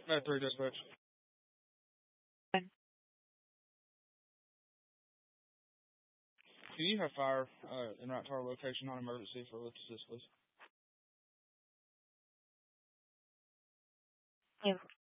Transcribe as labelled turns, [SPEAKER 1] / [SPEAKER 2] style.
[SPEAKER 1] Med 3 dispatch. Can you have fire en route to our location on emergency for lift assist, please?